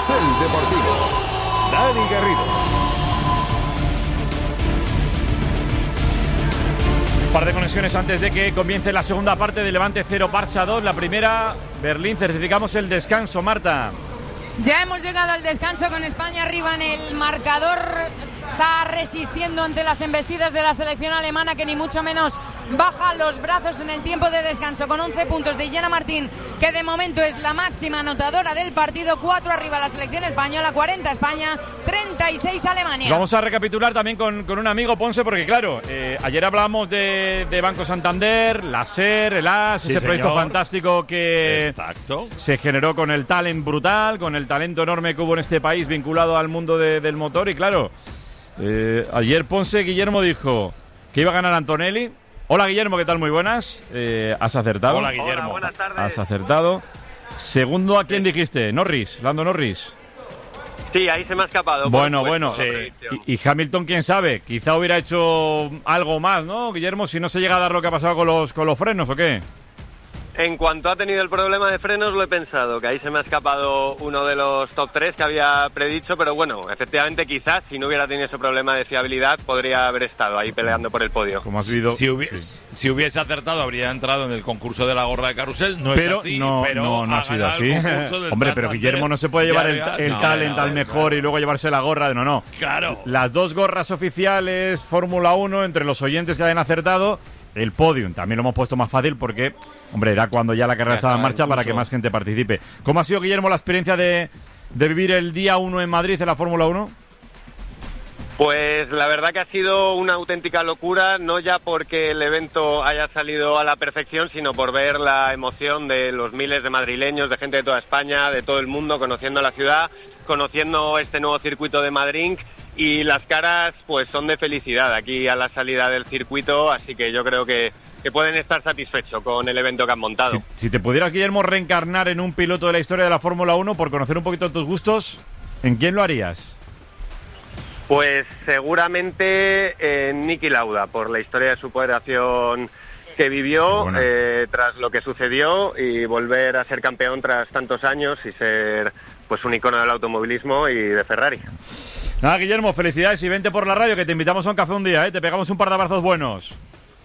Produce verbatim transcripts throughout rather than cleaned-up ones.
Carrusel Deportivo. Dani Garrido. Un par de conexiones antes de que comience la segunda parte de Levante cero, Barça dos. La primera, Berlín, certificamos el descanso, Marta. Ya hemos llegado al descanso con España arriba en el marcador. Está resistiendo ante las embestidas de la selección alemana, que ni mucho menos baja los brazos en el tiempo de descanso, con once puntos de Illana Martín, que de momento es la máxima anotadora del partido. Cuatro arriba la selección española, cuarenta España, treinta y seis Alemania. Vamos a recapitular también con, con un amigo, Ponce, porque claro, eh, ayer hablábamos de, de Banco Santander, la SER, el A S, sí, ese señor. Proyecto fantástico que Exacto. se generó con el talent brutal, con el talento enorme que hubo en este país vinculado al mundo de, del motor. Y claro, eh, ayer Ponce, Guillermo dijo que iba a ganar Antonelli. Hola Guillermo, ¿qué tal? Muy buenas. Eh, ¿Has acertado? Hola Guillermo. Hola, buenas tardes. Has acertado. Segundo, ¿a quién dijiste? Norris, Lando Norris. Sí, ahí se me ha escapado. Bueno, bueno. Sí. Y, y Hamilton, quién sabe, quizá hubiera hecho algo más, ¿no, Guillermo? Si no se llega a dar lo que ha pasado con los, con los frenos, ¿o qué? En cuanto ha tenido el problema de frenos, lo he pensado, que ahí se me ha escapado uno de los top tres que había predicho, pero bueno, efectivamente quizás si no hubiera tenido ese problema de fiabilidad podría haber estado ahí peleando por el podio. Como has visto, si, hubiese, sí. si hubiese acertado habría entrado en el concurso de la gorra de carrusel, no pero es así, no, pero no, no ha sido así. Hombre, pero Guillermo no se puede llevar el, el no, talent no, al mejor no. y luego llevarse la gorra, no, no. Claro. Las dos gorras oficiales Fórmula uno entre los oyentes que hayan acertado. El podium también lo hemos puesto más fácil porque, hombre, era cuando ya la carrera ya estaba en marcha para que más gente participe. ¿Cómo ha sido, Guillermo, la experiencia de, de vivir el día uno en Madrid en la Fórmula uno? Pues la verdad que ha sido una auténtica locura, no ya porque el evento haya salido a la perfección, sino por ver la emoción de los miles de madrileños, de gente de toda España, de todo el mundo, conociendo la ciudad, conociendo este nuevo circuito de Madrid. Y las caras pues son de felicidad aquí a la salida del circuito, así que yo creo que, que pueden estar satisfechos con el evento que han montado. Si, si te pudieras, Guillermo, reencarnar en un piloto de la historia de la Fórmula uno, por conocer un poquito tus gustos, ¿en quién lo harías? Pues seguramente en Niki Lauda, por la historia de superación que vivió eh, tras lo que sucedió y volver a ser campeón tras tantos años y ser pues un icono del automovilismo y de Ferrari. Nada, Guillermo, felicidades y vente por la radio, que te invitamos a un café un día, ¿eh? Te pegamos un par de abrazos buenos.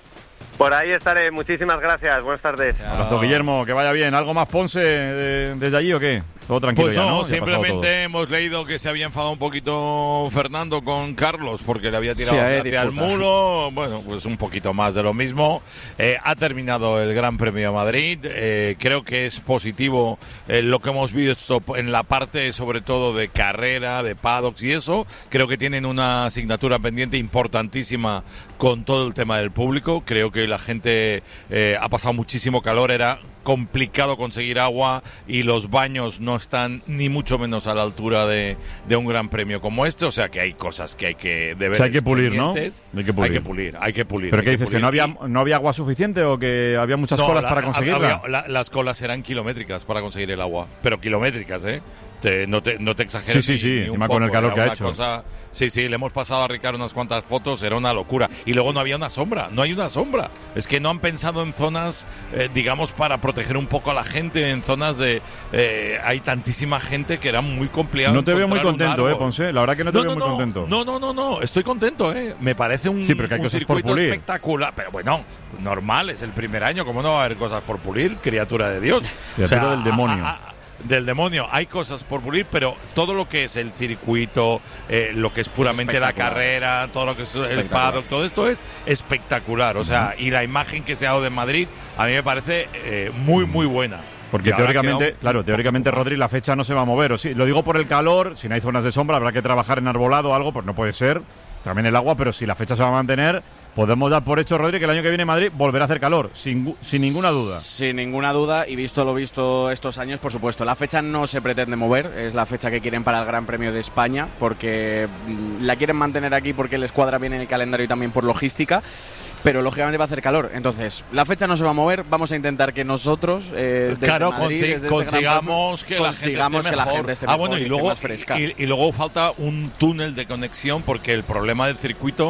Por ahí estaré, muchísimas gracias, buenas tardes. Un abrazo, Guillermo, que vaya bien. ¿Algo más, Ponce, de, desde allí o qué? Todo tranquilo. Pues ya, no, ¿no? simplemente hemos leído que se había enfadado un poquito Fernando con Carlos porque le había tirado sí, eh, hacia el muro. Bueno, pues un poquito más de lo mismo. Eh, ha terminado el Gran Premio de Madrid. Eh, creo que es positivo eh, lo que hemos visto en la parte, sobre todo de carrera, de paddocks y eso. Creo que tienen una asignatura pendiente importantísima con todo el tema del público. Creo que la gente eh, ha pasado muchísimo calor, era complicado conseguir agua y los baños no están ni mucho menos a la altura de, de un gran premio como este, o sea que hay cosas que hay que deber. O sea, hay que pulir, ¿no? Hay que pulir. Hay que pulir, hay que pulir. ¿Pero qué dices? Pulir. ¿Que no había, no había agua suficiente o que había muchas no, colas la, para conseguirla? Había, la, las colas eran kilométricas para conseguir el agua, pero kilométricas, ¿eh? Te, no, te, no te exageres. Sí, sí, sí, ni un encima poco, con el calor que ha hecho. Cosa, sí, sí, le hemos pasado a Ricardo unas cuantas fotos, era una locura. Y luego no había una sombra, no hay una sombra. Es que no han pensado en zonas, eh, digamos, para proteger un poco a la gente, en zonas de... Eh, hay tantísima gente que era muy complicado. No te veo muy contento, eh, Ponce, la verdad que no te no, veo no, muy no, contento. No, no, no, no, estoy contento, eh. Me parece un, sí, pero que hay un cosas por circuito pulir. espectacular. Pero bueno, normal, es el primer año, ¿cómo no va a haber cosas por pulir? Criatura de Dios. Criatura o sea, del demonio. A, a, del demonio, hay cosas por pulir, pero todo lo que es el circuito, eh, lo que es puramente la carrera, todo lo que es el paddock, todo esto es espectacular, o sea, y la imagen que se ha dado de Madrid a mí me parece eh, muy muy buena. Porque teóricamente, claro, teóricamente, Rodri, la fecha no se va a mover, o sí, lo digo por el calor, si no hay zonas de sombra habrá que trabajar en arbolado o algo, pues no puede ser, también el agua, pero si la fecha se va a mantener, podemos dar por hecho, Rodri, que el año que viene Madrid volverá a hacer calor, sin, sin ninguna duda. Sin ninguna duda, y visto lo visto estos años, por supuesto. La fecha no se pretende mover, es la fecha que quieren para el Gran Premio de España, porque la quieren mantener aquí porque les cuadra bien en el calendario y también por logística, pero lógicamente va a hacer calor. Entonces, la fecha no se va a mover, vamos a intentar que nosotros, eh, desde claro, Madrid, consi- desde consigamos, este que, consigamos la que la gente esté ah, mejor, bueno, y que luego, esté más fresca. Y, y luego falta un túnel de conexión, porque el problema del circuito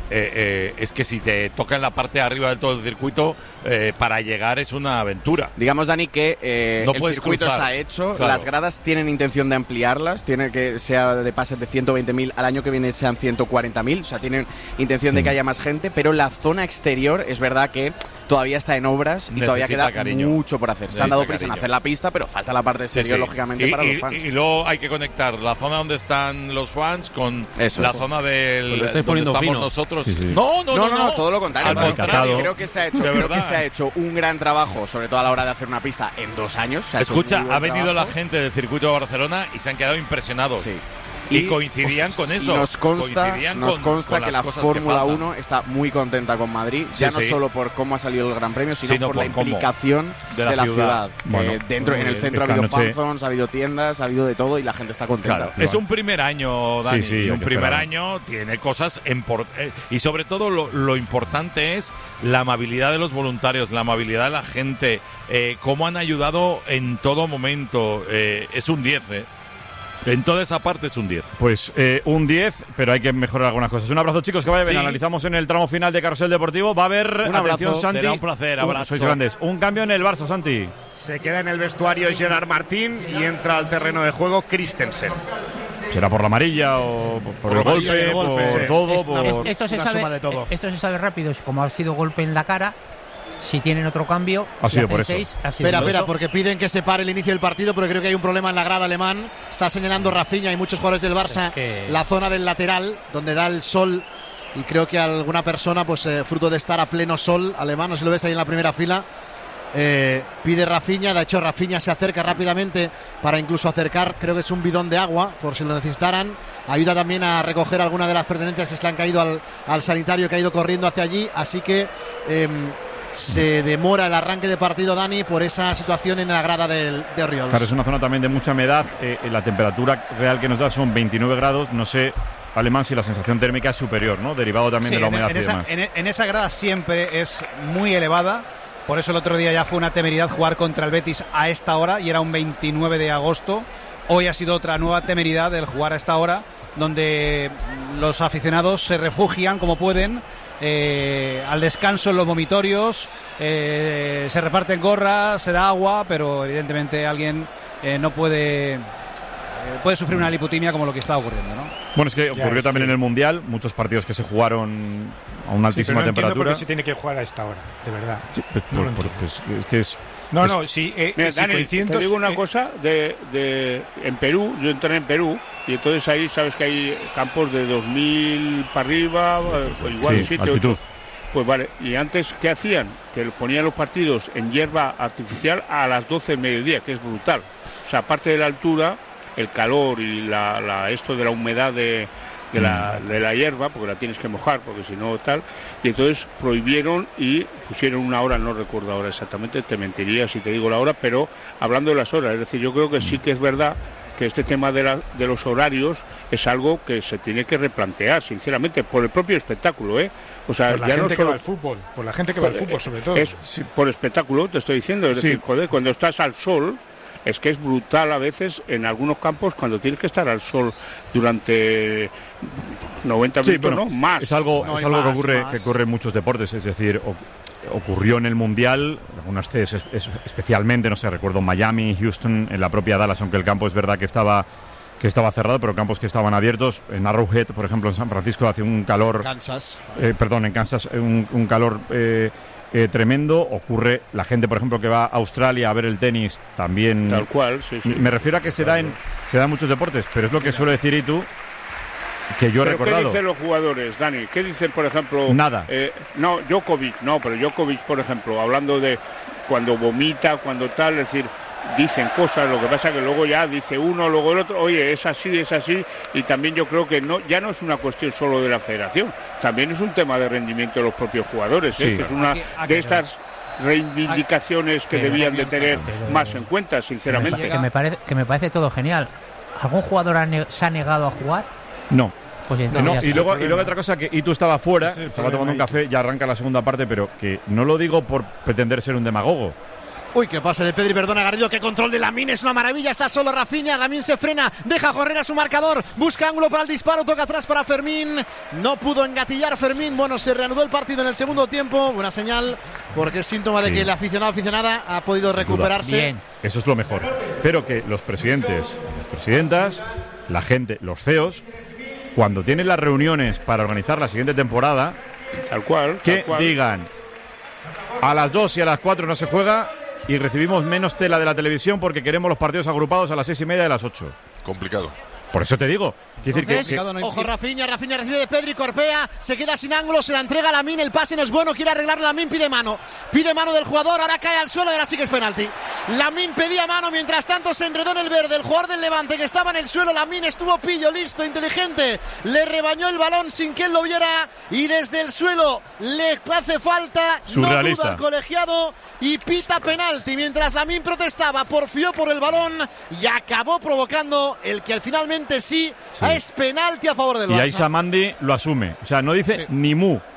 eh, eh, es que si te toca en la parte de arriba del todo el circuito, eh, para llegar es una aventura. Digamos, Dani, que eh, no el circuito cruzar. está hecho, Claro. las gradas tienen intención de ampliarlas, tiene que sea de pases de ciento veinte mil, al año que viene sean ciento cuarenta mil, o sea, tienen intención Sí. de que haya más gente, pero la zona exterior es verdad que todavía está en obras y Necesita todavía queda cariño. mucho por hacer. Se han Necesita dado prisa en cariño. hacer la pista, pero falta la parte Sí, exterior, sí. lógicamente, y, para y, los fans. y luego hay que conectar la zona donde están los fans con Eso la es. zona del Pues lo estáis donde poniendo estamos fino. nosotros. Sí, sí. No, no, No, no, no, no, todo lo contrario. Al Al contrario. contrario, creo que se ha hecho, De creo que verdad. se ha hecho un gran trabajo, sobre todo a la hora de hacer una pista en dos años. Se ha hecho un Escucha, muy buen ha venido trabajo. la gente del circuito de Barcelona y se han quedado impresionados. Sí. Y, coincidían con eso. Y nos consta, Coincidían nos con- consta con que las la cosas Fórmula faltan. uno está muy contenta con Madrid, Sí, ya no sí. solo por cómo ha salido el Gran Premio, sino, Sino por, por la cómo. implicación De de la la, ciudad. ciudad. Bueno, que dentro, en el eh, centro ha esta habido noche- fanzones, ha habido tiendas, ha habido de todo y la gente está contenta. Claro, es un primer año, Dani, Sí, sí, y hay un que primer esperar. año tiene cosas import- eh, y sobre todo lo, lo importante es la amabilidad de los voluntarios, la amabilidad de la gente, eh, cómo han ayudado en todo momento. Eh, es un diez, ¿eh? En toda esa parte es un diez. Pues eh, un diez, pero hay que mejorar algunas cosas. Un abrazo, chicos, que vaya bien. Sí. Analizamos en el tramo final de Carrusel Deportivo. Va a haber, Un atención, abrazo. Santi. Será un placer, Un- abrazo. Sois grandes. Un cambio en el Barça, Santi. Se queda en el vestuario Gerard Martín y entra al terreno de juego Christensen. ¿Será por la amarilla o por, por Por el la amarilla y golpe, el golpe, por sí. todo? Es- por... es- Esto se, Una sabe, suma de todo. esto se sabe rápido, como ha sido golpe en la cara, si tienen otro cambio, Ha si sido hacen por eso. seis, ha sido Espera, por espera, eso. porque piden que se pare el inicio del partido, porque creo que hay un problema en la grada alemán. Está señalando Rafinha y muchos jugadores del Barça Es que- la zona del lateral, donde da el sol. Y creo que alguna persona, pues eh, fruto de estar a pleno sol alemán, no sé si lo ves ahí en la primera fila, eh, pide Rafinha. De hecho, Rafinha se acerca rápidamente para incluso acercar, creo que es un bidón de agua, por si lo necesitaran. Ayuda también a recoger alguna de las pertenencias que se le han caído al, al sanitario que ha ido corriendo hacia allí. Así que eh, se demora el arranque de partido, Dani, por esa situación en la grada del, de Orioles. Claro, es una zona también de mucha humedad. Eh, la temperatura real que nos da son veintinueve grados. No sé, Alemán, si la sensación térmica es superior, ¿no? Derivado también Sí, de la en- humedad en, y esa, demás. en, en esa grada siempre es muy elevada. Por eso el otro día ya fue una temeridad jugar contra el Betis a esta hora y era un veintinueve de agosto. Hoy ha sido otra nueva temeridad el jugar a esta hora, donde los aficionados se refugian como pueden. Eh, al descanso en los vomitorios, eh, se reparten gorras, se da agua, pero evidentemente alguien eh, no puede eh, puede sufrir una lipotimia como lo que está ocurriendo, ¿no? Bueno, es que ocurrió es también que- en el Mundial. Muchos partidos que se jugaron a una Sí, altísima pero no entiendo temperatura. por qué se tiene que jugar a esta hora, de verdad. Sí, pues, No lo por- por- entiendo. pues, es que es. No, es- no, si, eh, Mira, si Dani, coincido- te digo una eh, cosa, de, de, en Perú, yo entré en Perú y entonces ahí sabes que hay campos de dos mil para arriba, eh, pues igual Sí, siete, altitud. ocho. Pues vale, y antes, ¿qué hacían? Que ponían los partidos en hierba artificial a las doce de mediodía, que es brutal. O sea, aparte de la altura, el calor y la, la esto de la humedad de, de, la, de la hierba, porque la tienes que mojar, porque si no tal, y entonces prohibieron y pusieron una hora, no recuerdo ahora exactamente, te mentiría si te digo la hora, pero hablando de las horas, es decir, yo creo que sí que es verdad que este tema de, la, de los horarios es algo que se tiene que replantear, sinceramente, por el propio espectáculo, ¿eh? O sea, por la ya gente no que solo va al fútbol, por la gente que va al fútbol sobre todo. es por espectáculo, te estoy diciendo, es Sí. decir, joder, cuando estás al sol, es que es brutal a veces en algunos campos cuando tienes que estar al sol durante noventa Sí, minutos, bueno, ¿no? Más. Es algo, No, es y algo que, más, ocurre, más. que ocurre en muchos deportes. Es decir, o- ocurrió en el Mundial, algunas veces es- es- especialmente, no sé, recuerdo Miami, Houston, en la propia Dallas, aunque el campo es verdad que estaba que estaba cerrado, pero campos que estaban abiertos. En Arrowhead, por ejemplo, en San Francisco hace un calor, Kansas. eh, perdón, en Kansas eh, un, un calor eh, eh, tremendo. Ocurre la gente, por ejemplo, que va a Australia a ver el tenis también. Tal cual, sí, sí. Me refiero a que se da en se da en muchos deportes, pero es lo que suele decir Itu, que yo he ¿Pero recordado. qué dicen los jugadores, Dani? ¿Qué dicen, por ejemplo? Nada. eh, no, Djokovic, no, pero Djokovic, por ejemplo, hablando de cuando vomita, cuando tal, es decir, dicen cosas, lo que pasa que luego ya dice uno, luego el otro, oye, es así, es así, y también yo creo que no, ya no es una cuestión solo de la federación, también es un tema de rendimiento de los propios jugadores, ¿eh? Sí. Que es una Aquí- aquí de no. estas reivindicaciones que Pero- debían de tener pero- más en cuenta, sinceramente. Que me, parece, que me parece todo genial. ¿Algún jugador ha ne- se ha negado a jugar? No. Pues Eh, entonces no, ya y, está. luego, y luego otra cosa, que Itu estaba fuera, Ese es el estaba tomando un problema, café, ya arranca la segunda parte, pero que no lo digo por pretender ser un demagogo. Uy, qué pase de Pedri, perdona Garrido, qué control de Lamine, es una maravilla, está solo Rafinha, Lamine se frena, deja correr a su marcador, busca ángulo para el disparo, toca atrás para Fermín, no pudo engatillar Fermín, bueno, se reanudó el partido en el segundo tiempo, buena señal, porque es síntoma de Sí. que el aficionado aficionada ha podido recuperarse. Bien. Eso es lo mejor. Pero que los presidentes, las presidentas, la gente, los C E Os, cuando tienen las reuniones para organizar la siguiente temporada, tal cual, que tal cual. digan a las dos y a las cuatro no se juega y recibimos menos tela de la televisión porque queremos los partidos agrupados a las seis y media y a las ocho. Complicado. Por eso te digo. Quiero decir que, que- Ojo, Rafinha, Rafinha recibe de Pedri, Corpea, se queda sin ángulo, se la entrega a Lamine, el pase no es bueno, quiere arreglarlo Lamine, pide mano, pide mano del jugador, ahora cae al suelo y ahora sí que es penalti. Lamine pedía mano, mientras tanto se enredó en el verde, el jugador del Levante que estaba en el suelo, Lamine estuvo pillo, listo, inteligente, le rebañó el balón sin que él lo viera y desde el suelo le hace falta, no Surrealista. duda el colegiado y pita penalti, mientras Lamine protestaba, porfió por el balón y acabó provocando el que al finalmente sí, Sí. es penalti a favor del y Barça. Aisha Mandi lo asume. O sea, no dice ni mu.